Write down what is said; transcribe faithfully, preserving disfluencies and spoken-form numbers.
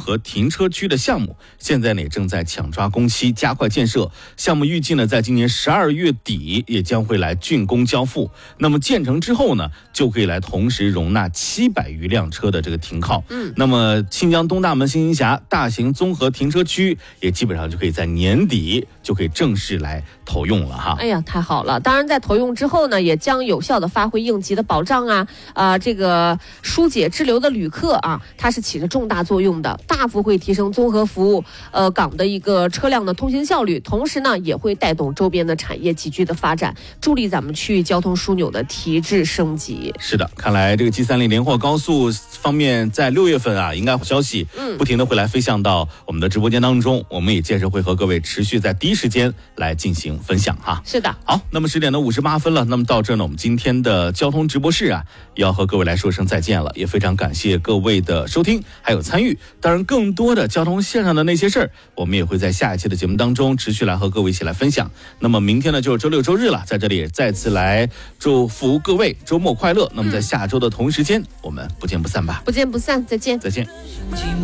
合停车区的项目，现在呢也正在抢抓工期，加快建设。项目预计呢在今年十二月底也将会来竣工交付。那么建成之后呢，就可以来同时容纳七百余辆车的这个停靠。嗯，那么新疆东大门新兴峡大型综合停车区也基本上就可以在年底就可以正式来投用了哈。 哎呀，太好了！当然，在投用之后呢，也将有效的发挥应急的保障啊，啊、呃，这个疏解滞留的旅客啊，它是起着重大作用的，大幅会提升综合服务呃港的一个车辆的通行效率，同时呢，也会带动周边的产业集聚的发展，助力咱们区域交通枢纽的提质升级。 是的，看来这个 G 三零连霍高速方面在六月份啊，应该有消息，嗯，不停的会来飞向到我们的直播间当中，我们也届时会和各位持续在第一时间来进行分享哈。 是的， 好，那么十点的五十八分了，那么到这呢，我们今天的交通直播室啊，要和各位来说声再见了，也非常感谢各位的收听还有参与。当然，更多的交通线上的那些事儿，我们也会在下一期的节目当中持续来和各位一起来分享。那么明天呢，就是周六周日了，在这里再次来祝福各位周末快乐。那么在下周的同一时间，我们不见不散吧。 不见不散，再见， 再见。